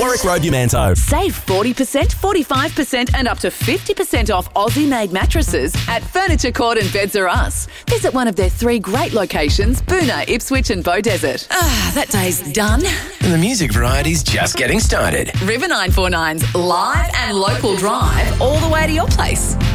Warwick Road, Umanto. Save 40%, 45% and up to 50% off Aussie-made mattresses at Furniture Court and Beds R Us. Visit one of their 3 great locations, Boonah, Ipswich and Beaudesert. That day's done. And the music variety's just getting started. River 949's live and local drive all the way to your place.